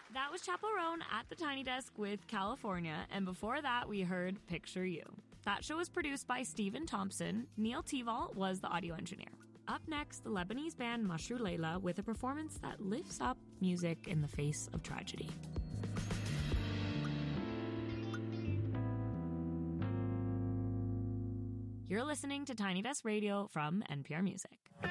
That was Chaperone at the Tiny Desk with California, and before that we heard Picture You. That show was produced by Stephen Thompson. Neil Teval was the audio engineer. Up next, the Lebanese band Mashru Leila with a performance that lifts up music in the face of tragedy. You're listening to Tiny Desk Radio from NPR Music.